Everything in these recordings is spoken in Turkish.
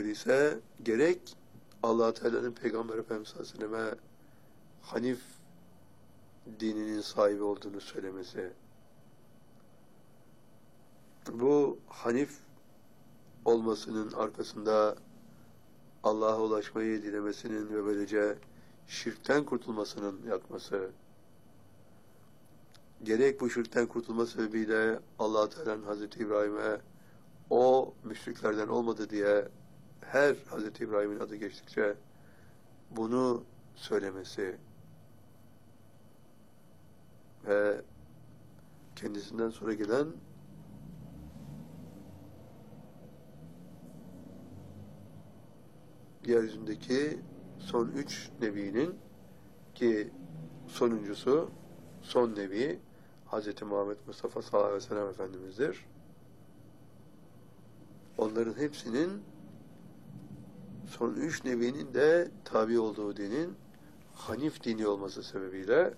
Öyleyse gerek Allah Teala'nın Peygamber Efendimiz sallallahu aleyhi ve selleme Hanif dininin sahibi olduğunu söylemesi, bu Hanif olmasının arkasında Allah'a ulaşmayı dilemesinin ve böylece şirkten kurtulmasının yatması, gerek bu şirkten kurtulma sebebiyle Allah Teala'nın Hazreti İbrahim'e o müşriklerden olmadı diye her Hazreti İbrahim'in adı geçtikçe bunu söylemesi ve kendisinden sonra gelen yeryüzündeki son 3 nebinin ki sonuncusu son nebi Hz. Muhammed Mustafa sallallahu aleyhi ve sellem Efendimiz'dir. Onların hepsinin son 3 nebinin de tabi olduğu dinin Hanif dini olması sebebiyle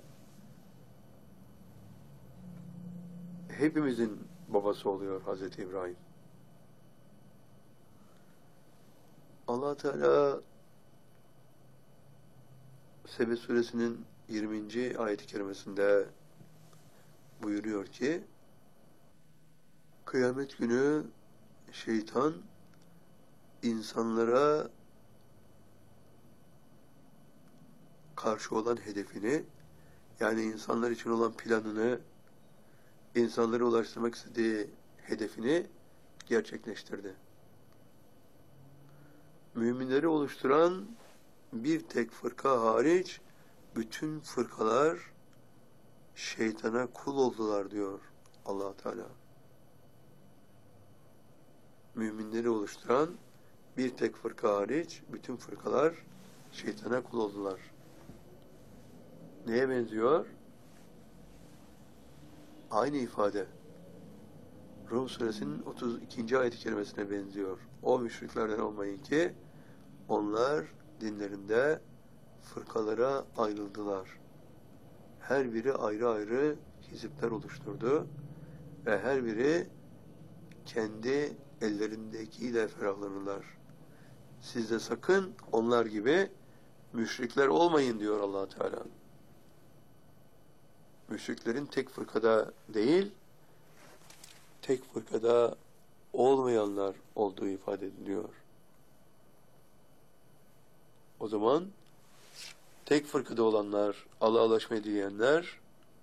hepimizin babası oluyor Hz. İbrahim. Allah Teala Sebe suresinin 20. ayet-i kerimesinde buyuruyor ki kıyamet günü şeytan insanlara karşı olan hedefini, yani insanlar için olan planını, insanlara ulaştırmak istediği hedefini gerçekleştirdi. Müminleri oluşturan bir tek fırka hariç bütün fırkalar şeytana kul oldular diyor Allah Teala. Müminleri oluşturan bir tek fırka hariç bütün fırkalar şeytana kul oldular. Neye benziyor? Aynı ifade Rum suresinin 32. ayet-i kerimesine benziyor. O müşriklerden olmayın ki onlar dinlerinde fırkalara ayrıldılar. Her biri ayrı ayrı hizipler oluşturdu ve her biri kendi ellerindekiyle ferahlanırlar. Siz de sakın onlar gibi müşrikler olmayın diyor Allah Teala. Müşriklerin tek fırkada değil, tek fırkada olmayanlar olduğu ifade ediliyor. O zaman tek fırkada olanlar, Allah'a ulaşmayı dileyenler,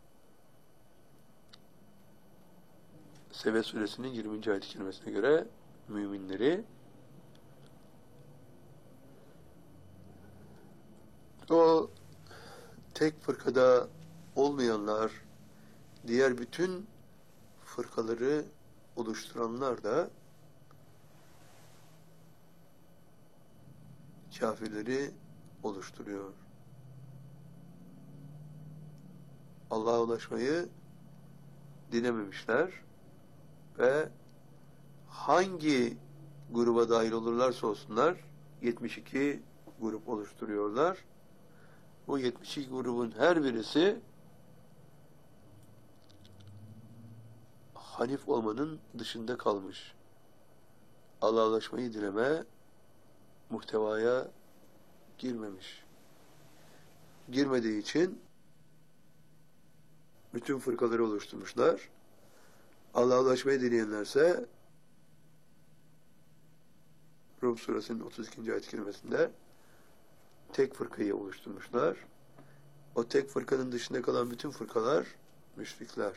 Sebe suresinin 20. ayet-i kerimesine göre müminleri, o tek fırkada olmayanlar, diğer bütün fırkaları oluşturanlar da kafirleri oluşturuyor. Allah'a ulaşmayı dilememişler ve hangi gruba dahil olurlarsa olsunlar 72 grup oluşturuyorlar. Bu 72 grubun her birisi Hanif olmanın dışında kalmış. Allah'a ulaşmayı dileme muhtevaya girmemiş. Girmediği için bütün fırkaları oluşturmuşlar. Allah'a ulaşmayı dileyenlerse Rum suresinin 32. ayet-i kerimesinde tek fırkayı oluşturmuşlar. O tek fırkanın dışında kalan bütün fırkalar müşrikler.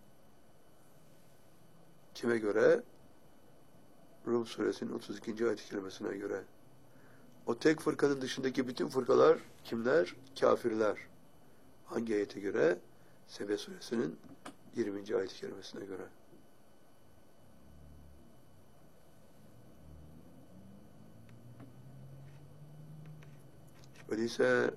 Kime göre? Rum suresinin 32. ayet-i kerimesine göre. O tek fırkanın dışındaki bütün fırkalar kimler? Kafirler. Hangi ayete göre? Sebe suresinin 20. ayet-i kerimesine göre. Öyleyse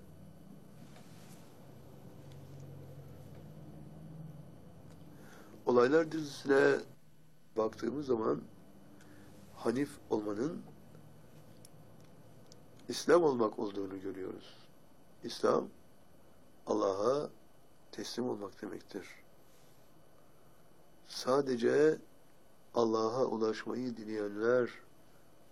olaylar dizisine baktığımız zaman Hanif olmanın İslam olmak olduğunu görüyoruz. İslam, Allah'a teslim olmak demektir. Sadece Allah'a ulaşmayı dileyenler